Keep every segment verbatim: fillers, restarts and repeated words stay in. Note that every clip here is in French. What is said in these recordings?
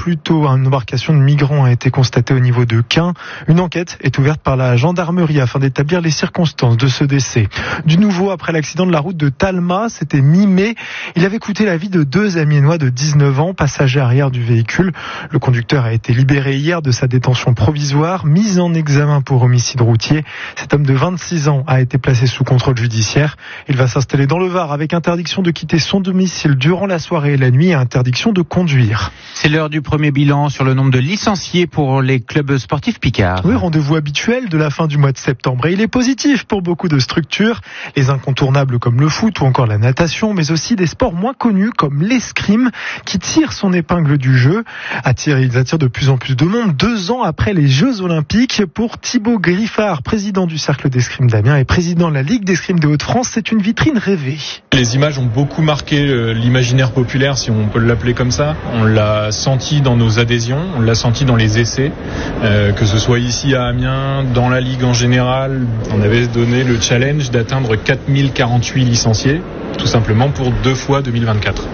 plus tôt, une embarcation de migrants a été constatée au niveau de Caen. Une enquête est ouverte par la gendarmerie afin d'établir les circonstances de ce décès. Du nouveau, après l'accident de la route de Talma, c'était mi-mai. Il avait coûté la vie de deux Amiénois de dix-neuf ans, passagers arrière du véhicule. Le conducteur a été libéré hier de sa détention provisoire, mis en examen pour homicide routier. Cet homme de vingt-six ans a été placé sous contrôle judiciaire. Il va s'installer dans le Var avec interdiction de quitter son domicile durant la soirée et la nuit et interdiction de conduire. C'est l'heure du premier bilan sur le nombre de licenciés pour les clubs sportifs picards. Oui, rendez-vous habituel de la fin du mois de septembre. Et il est positif pour beaucoup de structures. Les incontournables comme le foot ou encore la natation, mais aussi des sports moins connus comme l'escrime qui tire son épingle du jeu. Ils attirent de plus en plus de monde deux ans après les Jeux Olympiques. Pour Thibaut Griffard, président du Cercle d'escrime d'Amiens et président de la Ligue d'escrime des Hauts-de-France, c'est une vitrine rêvée. Les images ont beaucoup marqué l'imaginaire populaire, si on peut l'appeler comme ça. On l'a senti dans nos adhésions, on l'a senti dans les essais, euh, que ce soit ici à Amiens, dans la Ligue en général. On avait donné le challenge d'atteindre quatre mille quarante-huit licenciés, tout simplement pour deux fois deux mille vingt-quatre.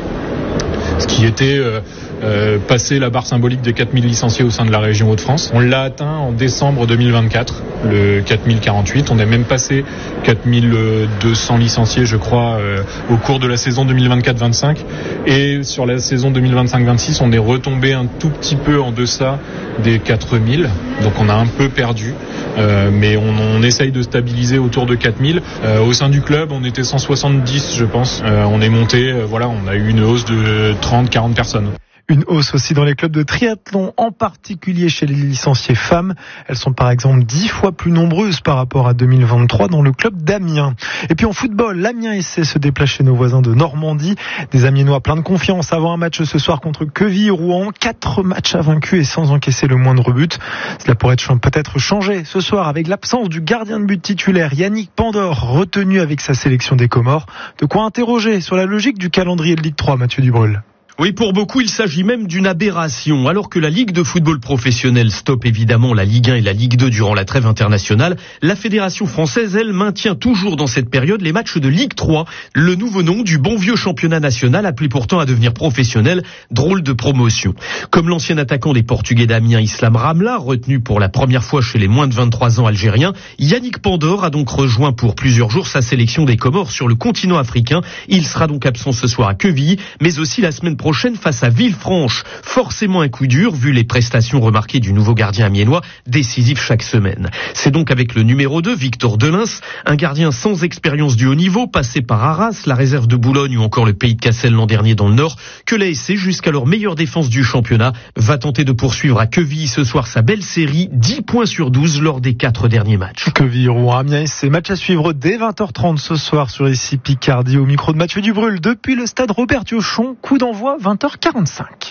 Ce qui était euh, euh, passer la barre symbolique des quatre mille licenciés au sein de la région Hauts-de-France. On l'a atteint en décembre deux mille vingt-quatre, le quatre mille quarante-huit. On a même passé quatre mille deux cents licenciés, je crois, euh, au cours de la saison deux mille vingt-quatre vingt-cinq. Et sur la saison deux mille vingt-cinq vingt-six, on est retombé un tout petit peu en deçà des quatre mille. Donc on a un peu perdu. Euh, mais on, on essaye de stabiliser autour de quatre mille. Euh, au sein du club, on était cent soixante-dix, je pense. Euh, on est monté, euh, voilà, on a eu une hausse de trente à quarante personnes. Une hausse aussi dans les clubs de triathlon, en particulier chez les licenciés femmes. Elles sont par exemple dix fois plus nombreuses par rapport à deux mille vingt-trois dans le club d'Amiens. Et puis en football, l'Amiens S C se déplace chez nos voisins de Normandie. Des Amiénois pleins de confiance avant un match ce soir contre Queville-Rouen. Quatre matchs à vaincus et sans encaisser le moindre but. Cela pourrait être peut-être changé ce soir avec l'absence du gardien de but titulaire Yannick Pandor, retenu avec sa sélection des Comores. De quoi interroger sur la logique du calendrier de Ligue trois, Mathieu Dubreuil. Oui, pour beaucoup, il s'agit même d'une aberration. Alors que la Ligue de football professionnel stoppe évidemment la Ligue un et la Ligue deux durant la trêve internationale, la Fédération française, elle, maintient toujours dans cette période les matchs de Ligue trois, le nouveau nom du bon vieux championnat national appelé pourtant à devenir professionnel. Drôle de promotion. Comme l'ancien attaquant des Portugais d'Amiens, Islam Ramla, retenu pour la première fois chez les moins de vingt-trois ans algériens, Yannick Pandor a donc rejoint pour plusieurs jours sa sélection des Comores sur le continent africain. Il sera donc absent ce soir à Queville, mais aussi la semaine prochaine prochaine face à Villefranche. Forcément un coup dur vu les prestations remarquées du nouveau gardien amiénois, décisif chaque semaine. C'est donc avec le numéro deux, Victor Delins, un gardien sans expérience du haut niveau, passé par Arras, la réserve de Boulogne ou encore le Pays de Cassel l'an dernier dans le Nord, que l'A S C, jusqu'alors meilleure défense du championnat, va tenter de poursuivre à Queville ce soir sa belle série, dix points sur douze lors des quatre derniers matchs. Queville-Rouen, Amiens S C, match à suivre dès vingt heures trente ce soir sur ici Picardie, au micro de Mathieu Dubreuil depuis le stade Robert Diochon, coup d'envoi vingt heures quarante-cinq.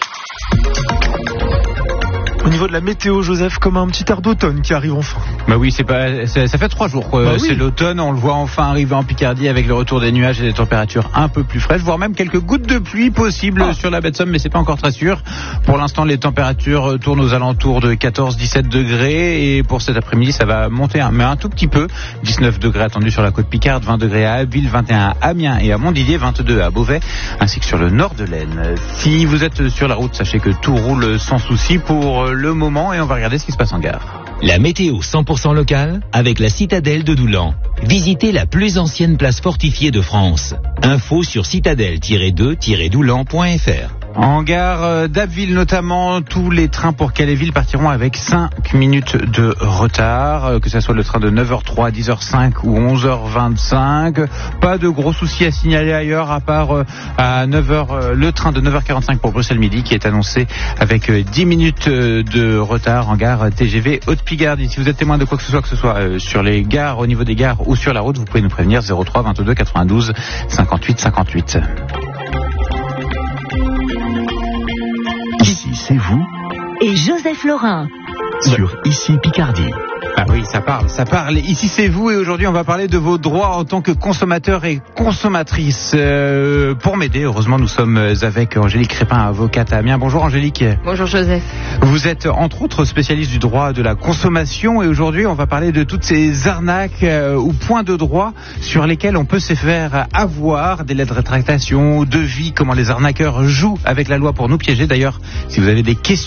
Au niveau de la météo, Joseph, comme un petit air d'automne qui arrive enfin. Bah oui, c'est pas, c'est, ça fait trois jours quoi. Bah oui. C'est l'automne, on le voit enfin arriver en Picardie avec le retour des nuages et des températures un peu plus fraîches, voire même quelques gouttes de pluie possibles ah. sur la baie de Somme, mais c'est pas encore très sûr. Pour l'instant, les températures tournent aux alentours de quatorze à dix-sept degrés et pour cet après-midi, ça va monter, mais un tout petit peu. dix-neuf degrés attendus sur la côte Picarde, vingt degrés à Abbeville, vingt et un à Amiens et à Montdidier, vingt-deux à Beauvais, ainsi que sur le nord de l'Aisne. Si vous êtes sur la route, sachez que tout roule sans souci pour le moment et on va regarder ce qui se passe en gare. La météo cent pour cent locale avec la citadelle de Doulan. Visitez la plus ancienne place fortifiée de France. Info sur citadelle tiret deux tiret doulan point f r. En gare d'Abbeville notamment, tous les trains pour Calais-Ville partiront avec cinq minutes de retard, que ce soit le train de neuf heures trois, dix heures cinq ou onze heures vingt-cinq. Pas de gros soucis à signaler ailleurs, à part à neuf heures, le train de neuf heures quarante-cinq pour Bruxelles Midi qui est annoncé avec dix minutes de retard en gare T G V Haute-Picardie. Si vous êtes témoin de quoi que ce soit, que ce soit sur les gares, au niveau des gares ou sur la route, vous pouvez nous prévenir zéro trois vingt-deux quatre-vingt-douze cinquante-huit cinquante-huit. Ici, c'est vous et Joseph Laurin sur Ici Picardie. Ah oui, ça parle, ça parle. Ici, c'est vous et aujourd'hui, on va parler de vos droits en tant que consommateur et consommatrice. Euh, pour m'aider, heureusement, nous sommes avec Angélique Crépin, avocate à Amiens. Bonjour Angélique. Bonjour Joseph. Vous êtes entre autres spécialiste du droit de la consommation et aujourd'hui, on va parler de toutes ces arnaques euh, ou points de droit sur lesquels on peut se faire avoir, des lettres de rétractation, devis, comment les arnaqueurs jouent avec la loi pour nous piéger. D'ailleurs, si vous avez des questions